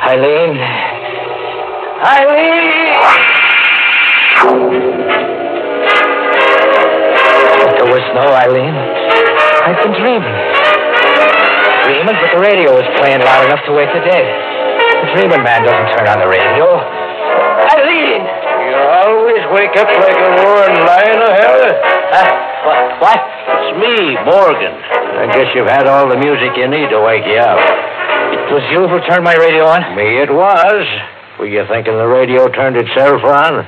Eileen! But there was no Eileen. I've been dreaming. Dreaming, but the radio was playing loud enough to wake the dead. The dreaming man doesn't turn on the radio. Eileen! You always wake up like a roaring lion, O'Hara. What? It's me, Morgan. I guess you've had all the music you need to wake you up. It was you who turned my radio on? Me it was. Were you thinking the radio turned itself on?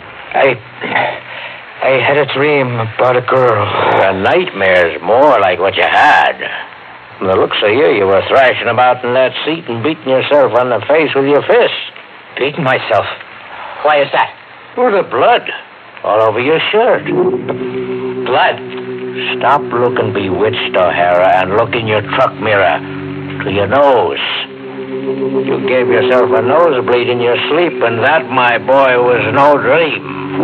I had a dream about a girl. A nightmare's more like what you had. From the looks of you were thrashing about in that seat and beating yourself on the face with your fists. Beating myself? Why is that? For the blood all over your shirt. Blood? Stop looking bewitched, O'Hara, and look in your truck mirror to your nose. You gave yourself a nosebleed in your sleep, and that, my boy, was no dream.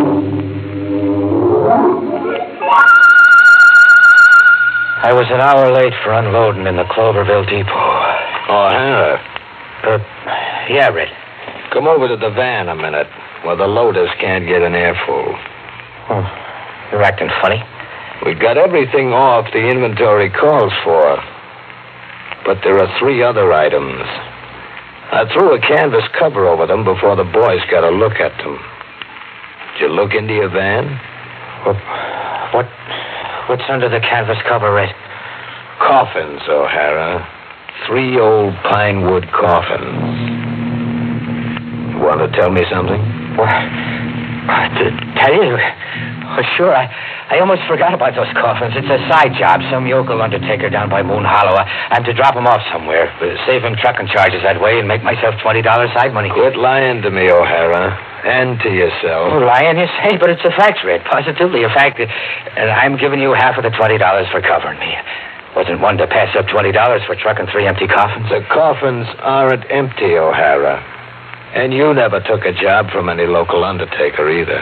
I was an hour late for unloading in the Cloverville depot. O'Hara. Yeah, Red. Come over to the van a minute, where the loaders can't get an airful. Oh, you're acting funny. We got everything off the inventory calls for. But there are 3 other items. I threw a canvas cover over them before the boys got a look at them. Did you look into your van? What's under the canvas cover, Red? Coffins, O'Hara. 3 old pine wood coffins. You want to tell me something? What? To tell you? Oh, sure, I almost forgot about those coffins. It's a side job. Some yokel undertaker down by Moon Hollow. I'm to drop him off somewhere. Save him trucking charges that way and make myself $20 side money. Quit lying to me, O'Hara. And to yourself. Oh, lying, you say? But it's a fact, Red. Positively a fact. And I'm giving you half of the $20 for covering me. Wasn't one to pass up $20 for trucking 3 empty coffins. The coffins aren't empty, O'Hara. And you never took a job from any local undertaker either.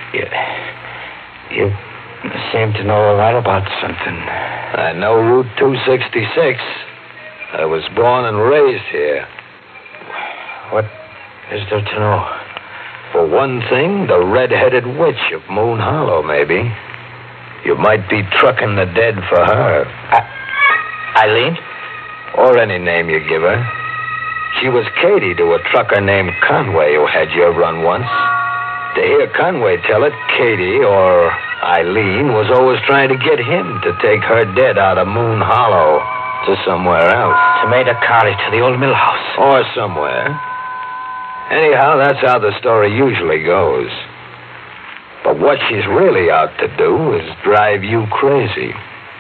You seem to know a lot about something. I know Route 266. I was born and raised here. What is there to know? For one thing, the red-headed witch of Moon Hollow, maybe. You might be trucking the dead for her. Eileen? Or any name you give her. She was Katie to a trucker named Conway who had your run once. To hear Conway tell it, Katie, or Eileen, was always trying to get him to take her dead out of Moon Hollow to somewhere else. To Maida County, to the old mill house. Or somewhere. Anyhow, that's how the story usually goes. But what she's really out to do is drive you crazy.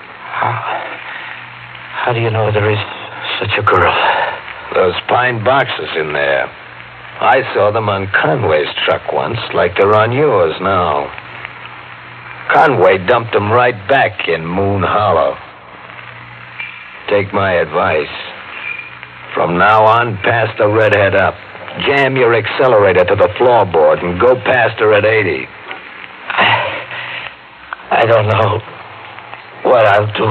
How do you know there is such a girl? Those pine boxes in there. I saw them on Conway's truck once, like they're on yours now. Conway dumped them right back in Moon Hollow. Take my advice. From now on, pass the redhead up. Jam your accelerator to the floorboard and go past her at 80. I don't know what I'll do.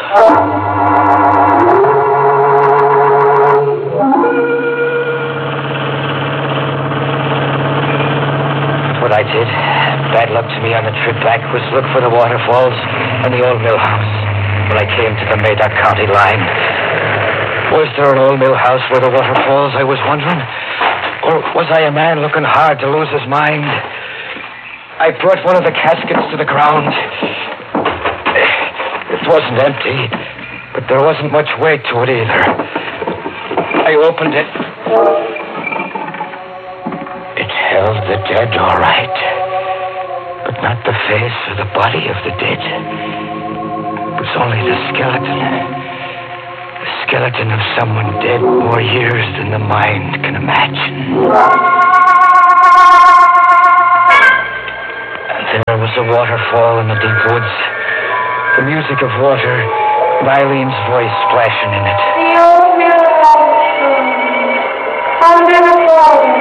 What I did, bad luck to me on the trip back, was look for the waterfalls and the old mill house. When I came to the Maida County line, was there an old mill house where the waterfalls, I was wondering? Or was I a man looking hard to lose his mind? I brought one of the caskets to the ground. It wasn't empty, but there wasn't much weight to it either. I opened it. It held the dead, all right, but not the face or the body of the dead. It was only the skeleton. The skeleton of someone dead more years than the mind can imagine. And there was a waterfall in the deep woods. The music of water, and Eileen's voice splashing in it. The old mill house, under the water.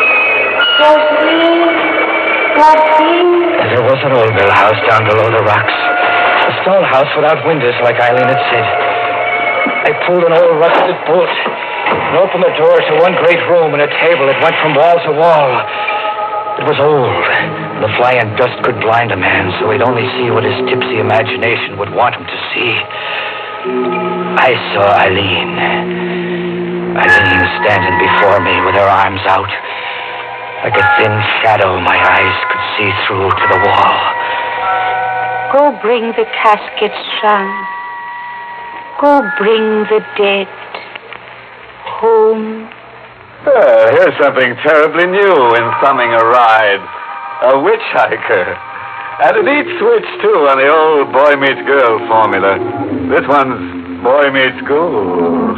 And there was an old mill house down below the rocks. A stone house without windows, like Eileen had said. I pulled an old rusted bolt and opened the door to one great room and a table that went from wall to wall. It was old. The flying dust could blind a man, so he'd only see what his tipsy imagination would want him to see. I saw Eileen. Eileen standing before me with her arms out. Like a thin shadow my eyes could see through to the wall. Go bring the caskets, son. Go bring the dead home. Here's something terribly new in thumbing a ride. A witch hiker. And a neat switch, too, on the old boy meets girl formula. This one's boy meets gold.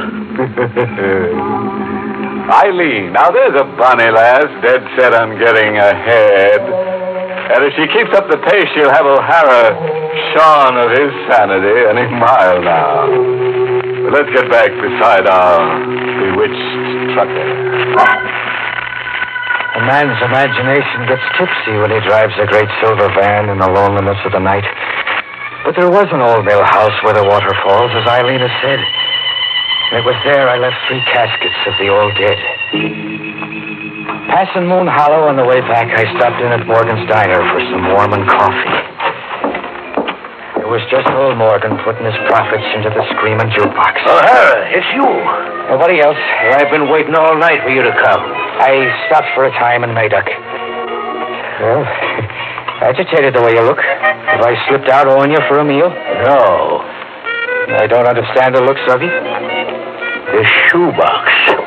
Eileen. Now, there's a bonny lass dead set on getting ahead. And if she keeps up the pace, she'll have O'Hara shorn of his sanity any mile now. But let's get back beside our bewitched trucker. A man's imagination gets tipsy when he drives a great silver van in the loneliness of the night. But there was an old mill house where the water falls, as Eileen has said. And it was there I left 3 caskets of the old dead. Passing Moon Hollow on the way back, I stopped in at Morgan's Diner for some Mormon coffee. It was just old Morgan putting his profits into the screaming jukebox. O'Hara, it's you. Nobody else. I've been waiting all night for you to come. I stopped for a time in Mayduck. Well, agitated the way you look. Have I slipped out owing you for a meal? No. I don't understand the looks of you. The shoebox.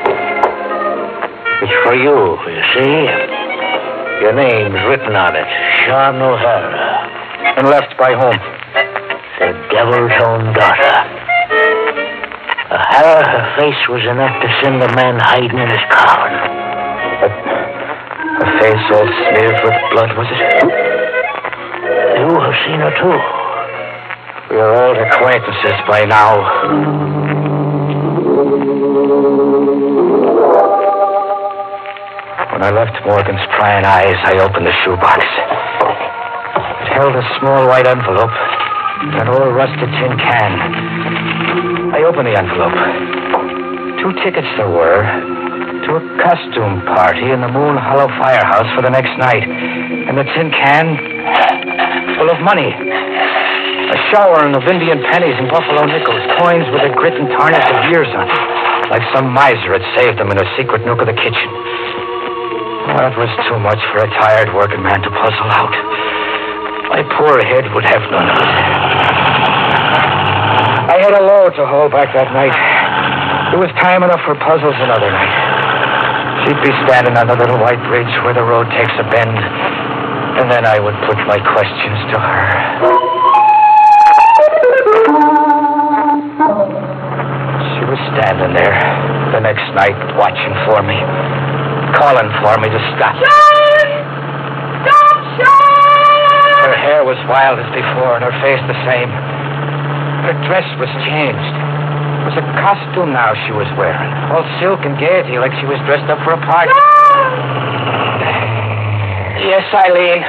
It's for you see? Your name's written on it. Sean O'Hara. And left by whom? The devil's own daughter. O'Hara, her face was enough to send a man hiding in his coffin. A face all smeared with blood, was it? You have seen her, too. We are old acquaintances by now. When I left Morgan's prying eyes, I opened the shoebox. It held a small white envelope, an old rusted tin can. I opened the envelope. 2 tickets there were to a costume party in the Moon Hollow firehouse for the next night. And the tin can full of money. A showering of Indian pennies and buffalo nickels, coins with the grit and tarnish of years on them. Like some miser had saved them in a secret nook of the kitchen. That was too much for a tired working man to puzzle out. My poor head would have none of it. I had a load to hold back that night. There was time enough for puzzles another night. She'd be standing on the little white bridge where the road takes a bend, and then I would put my questions to her. She was standing there the next night watching for me, calling for me to stop. Sean! Stop, Sean! Her hair was wild as before, and her face the same. Her dress was changed. It was a costume now she was wearing, all silk and gaiety, like she was dressed up for a party. Yes, Eileen.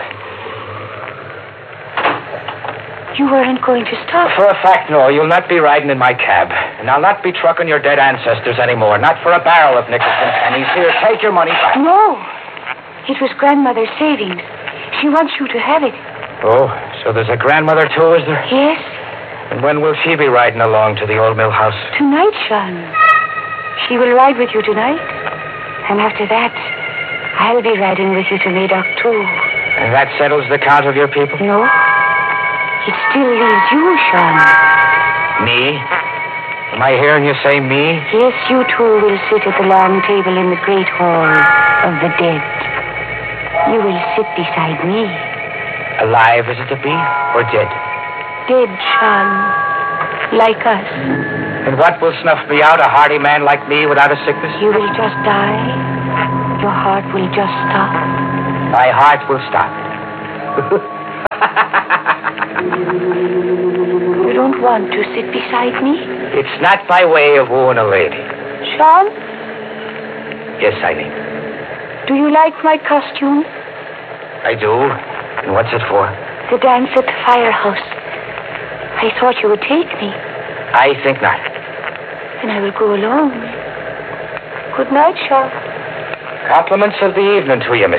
You weren't going to stop. For a fact, no. You'll not be riding in my cab. And I'll not be trucking your dead ancestors anymore. Not for a barrel of nickels and pennies. Here, take your money back. No. It was grandmother's savings. She wants you to have it. Oh, so there's a grandmother, too, is there? Yes. And when will she be riding along to the old mill house? Tonight, Sean. She will ride with you tonight. And after that, I'll be riding with you to Mayduck, too. And that settles the count of your people? No. It still leaves you, Sean. Me? Am I hearing you say me? Yes, you two will sit at the long table in the great hall of the dead. You will sit beside me. Alive, is it to be? Or dead? Dead, Sean. Like us. And what will snuff me out, a hardy man like me without a sickness? You will just die. Your heart will just stop. My heart will stop. You don't want to sit beside me? It's not by way of wooing a lady. Sean, Yes, Eileen. do you like my costume? I do. And what's it for? The dance at the firehouse. I thought you would take me. I think not. Then I will go alone. Good night, Shaw. Compliments of the evening to you, Miss